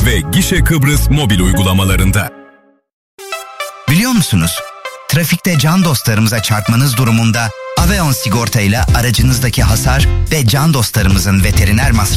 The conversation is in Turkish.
ve Gişe Kıbrıs mobil uygulamalarında. Biliyor musunuz? Trafikte can dostlarımıza çarpmanız durumunda Aveon sigorta ile aracınızdaki hasar ve can dostlarımızın veteriner masrafı